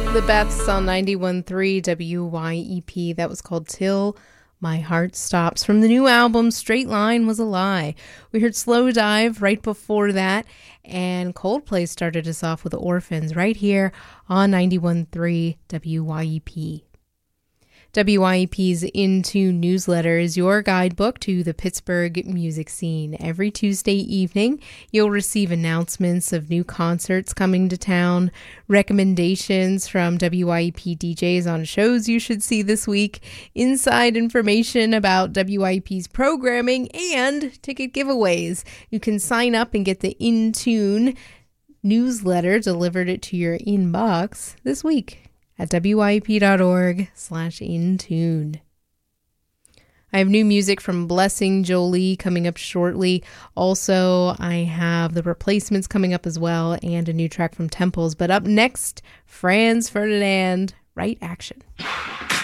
The Beths on 91.3 WYEP. That was called Till My Heart Stops. From the new album, Straight Line Was a Lie. We heard Slow Dive right before that, and Coldplay started us off with Orphans right here on 91.3 WYEP. WYEP's Into newsletter is your guidebook to the Pittsburgh music scene. Every Tuesday evening, you'll receive announcements of new concerts coming to town, recommendations from WYEP DJs on shows you should see this week, inside information about WYEP's programming, and ticket giveaways. You can sign up and get the In Tune newsletter delivered to your inbox this week at wyep.org/intune. I have new music from Blessing Jolie coming up shortly. Also, I have The Replacements coming up as well, and a new track from Temples. But up next, Franz Ferdinand, Right Action.